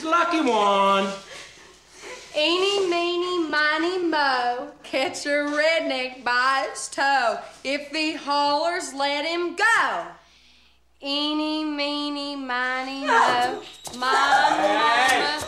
lucky one. Eeny, meeny, miny, moe, catch a redneck by its toe. If he hollers, let him go. Eeny, meeny, miny, moe, my mama